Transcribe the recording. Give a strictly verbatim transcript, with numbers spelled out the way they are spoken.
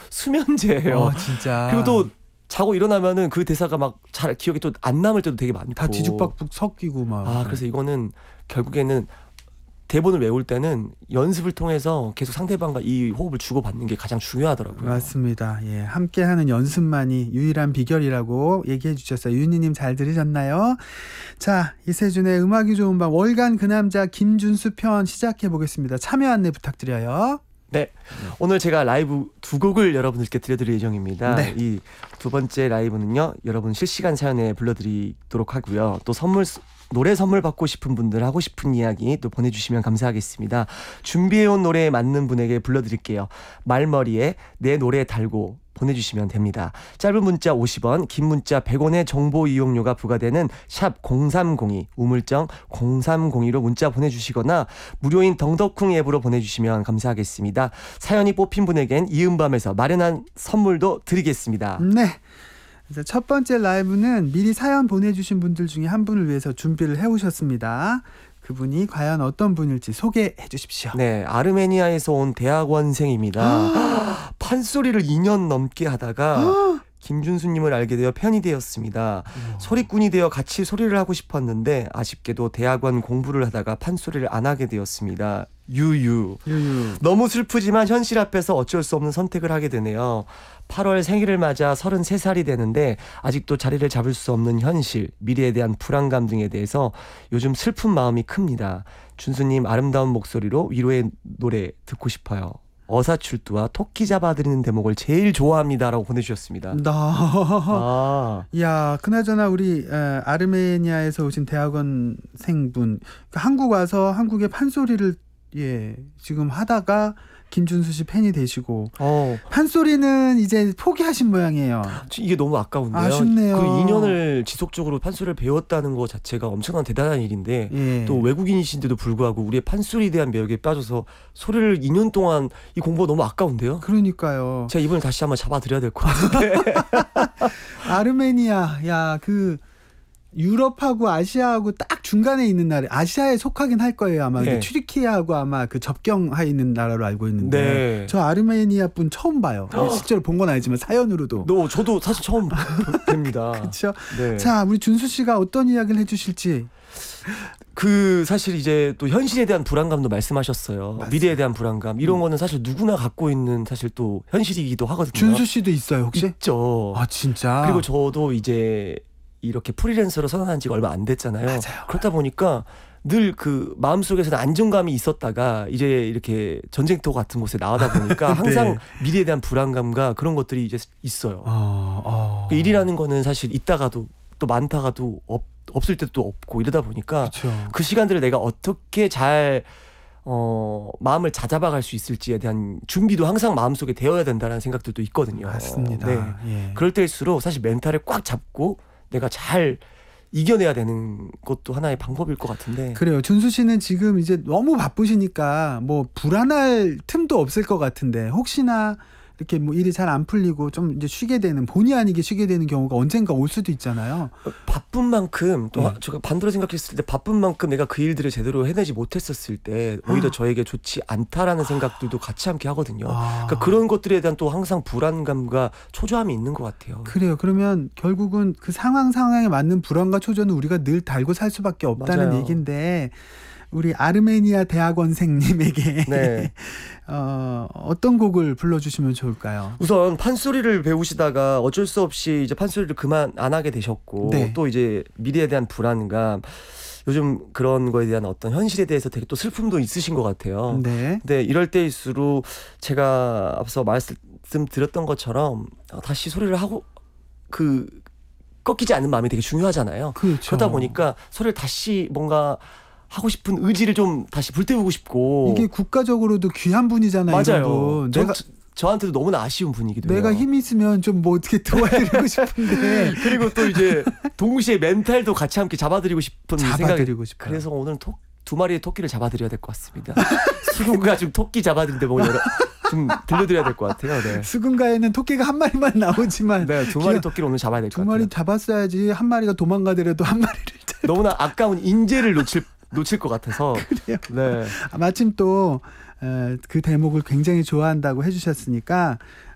수면제예요. 어, 진짜. 그리고 또 자고 일어나면은 그 대사가 막 잘 기억에 또 안 남을 때도 되게 많고. 다 뒤죽박죽 섞이고 막. 아, 그래서 이거는 결국에는 대본을 외울 때는 연습을 통해서 계속 상대방과 이 호흡을 주고받는 게 가장 중요하더라고요. 맞습니다. 예, 함께하는 연습만이 유일한 비결이라고 얘기해 주셨어요. 윤희님 잘 들으셨나요? 자, 이세준의 음악이 좋은 밤 월간 그 남자 김준수 편 시작해 보겠습니다. 참여 안내 부탁드려요. 네, 오늘 제가 라이브 두 곡을 여러분들께 들려드릴 예정입니다. 네. 이 두 번째 라이브는요, 여러분 실시간 사연에 불러드리도록 하고요. 또 선물 노래 선물 받고 싶은 분들 하고 싶은 이야기 또 보내주시면 감사하겠습니다. 준비해온 노래에 맞는 분에게 불러드릴게요. 말머리에 내 노래 달고 보내주시면 됩니다. 짧은 문자 오십 원, 긴 문자 백 원의 정보 이용료가 부과되는 샵 공삼공이, 우물정 공삼공이로 문자 보내주시거나 무료인 덩덕쿵 앱으로 보내주시면 감사하겠습니다. 사연이 뽑힌 분에겐 이음밤에서 마련한 선물도 드리겠습니다. 네. 그래서 첫 번째 라이브는 미리 사연 보내주신 분들 중에 한 분을 위해서 준비를 해오셨습니다. 그분이 과연 어떤 분일지 소개해 주십시오. 네, 아르메니아에서 온 대학원생입니다. 판소리를 이 년 넘게 하다가 김준수님을 알게 되어 팬이 되었습니다. 오. 소리꾼이 되어 같이 소리를 하고 싶었는데 아쉽게도 대학원 공부를 하다가 판소리를 안 하게 되었습니다. 유유. 유유. 너무 슬프지만 현실 앞에서 어쩔 수 없는 선택을 하게 되네요. 팔월 생일을 맞아 서른세 살이 되는데 아직도 자리를 잡을 수 없는 현실, 미래에 대한 불안감 등에 대해서 요즘 슬픈 마음이 큽니다. 준수님 아름다운 목소리로 위로의 노래 듣고 싶어요. 어사출두와 토끼 잡아드리는 대목을 제일 좋아합니다라고 보내주셨습니다. 나. 아. 야, 그나저나 우리 에, 아르메니아에서 오신 대학원생분, 그러니까 한국 와서 한국의 판소리를 예 지금 하다가 김준수 씨 팬이 되시고 어. 판소리는 이제 포기하신 모양이에요. 이게 너무 아까운데요. 아쉽네요. 그 이 년을 지속적으로 판소리를 배웠다는 것 자체가 엄청난 대단한 일인데 예. 또 외국인이신데도 불구하고 우리의 판소리에 대한 매력에 빠져서 소리를 이 년 동안 이 공부가 너무 아까운데요. 그러니까요. 제가 이번에 다시 한번 잡아드려야 될 것 같은데. 아르메니아, 야, 그 유럽하고 아시아하고 딱 중간에 있는 나라, 아시아에 속하긴 할 거예요 아마. 네. 튀르키예하고 아마 그 접경하에 있는 나라로 알고 있는데 네. 저 아르메니아 분 처음 봐요. 실제로 본 건 아니지만 사연으로도. 너 저도 사실 처음 뵙니다. 그렇죠. 네. 자, 우리 준수 씨가 어떤 이야기를 해주실지. 그 사실 이제 또 현실에 대한 불안감도 말씀하셨어요. 맞습니다. 미래에 대한 불안감 이런 음. 거는 사실 누구나 갖고 있는 사실 또 현실이기도 하거든요. 준수 씨도 있어요 혹시? 있죠. 아 진짜. 그리고 저도 이제 이렇게 프리랜서로 선언한 지가 얼마 안 됐잖아요. 맞아요. 그렇다 보니까 늘 그 마음속에서는 안정감이 있었다가 이제 이렇게 전쟁터 같은 곳에 나가다 보니까 항상 네. 미래에 대한 불안감과 그런 것들이 이제 있어요. 어, 어. 그 일이라는 거는 사실 있다가도 또 많다가도 없, 없을 때도 또 없고 이러다 보니까 그렇죠. 그 시간들을 내가 어떻게 잘 어, 마음을 다잡아갈 수 있을지에 대한 준비도 항상 마음속에 되어야 된다는 생각들도 있거든요. 맞습니다. 네. 예. 그럴 때일수록 사실 멘탈을 꽉 잡고 내가 잘 이겨내야 되는 것도 하나의 방법일 것 같은데. 그래요. 준수 씨는 지금 이제 너무 바쁘시니까 뭐 불안할 틈도 없을 것 같은데 혹시나 이렇게 뭐 일이 잘 안 풀리고 좀 이제 쉬게 되는, 본의 아니게 쉬게 되는 경우가 언젠가 올 수도 있잖아요. 바쁜 만큼 또 네. 제가 반대로 생각했을 때 바쁜 만큼 내가 그 일들을 제대로 해내지 못했었을 때 오히려 아. 저에게 좋지 않다라는 생각들도 같이 함께 하거든요. 아. 그러니까 그런 것들에 대한 또 항상 불안감과 초조함이 있는 것 같아요. 그래요. 그러면 결국은 그 상황 상황에 맞는 불안과 초조는 우리가 늘 달고 살 수밖에 없다는 맞아요. 얘기인데 우리 아르메니아 대학원생님에게 네. 어, 어떤 곡을 불러주시면 좋을까요? 우선 판소리를 배우시다가 어쩔 수 없이 이제 판소리를 그만 안 하게 되셨고 네. 또 이제 미래에 대한 불안감, 요즘 그런 거에 대한 어떤 현실에 대해서 되게 또 슬픔도 있으신 것 같아요. 네. 근데 이럴 때일수록 제가 앞서 말씀드렸던 것처럼 다시 소리를 하고 그 꺾이지 않는 마음이 되게 중요하잖아요. 그렇죠. 그러다 보니까 소리를 다시 뭔가 하고 싶은 의지를 좀 다시 불태우고 싶고. 이게 국가적으로도 귀한 분이잖아요. 맞아요. 이분. 저, 내가 저한테도 너무나 아쉬운 분위기도 해요. 내가 힘 있으면 좀 뭐 어떻게 도와드리고 싶은데 그리고 또 이제 동시에 멘탈도 같이 함께 잡아드리고 싶은 생각이. 잡아드리고 싶어요. 그래서 오늘 토, 두 마리의 토끼를 잡아드려야 될 것 같습니다. 수고가 좀 토끼 잡아드리는데 뭐 여러 좀 들려드려야 될 것 같아요. 네. 수군가에는 토끼가 한 마리만 나오지만 네, 두 마리 토끼를 오늘 잡아야 될 것 두 같아요. 마리 잡았어야지. 한 마리가 도망가더라도 한 마리를 잡... 너무나 아까운 인재를 놓칠 놓칠 것 같아서. 그래요. 네. 아, 마침 또 그 대목을 굉장히 좋아한다고 해주셨으니까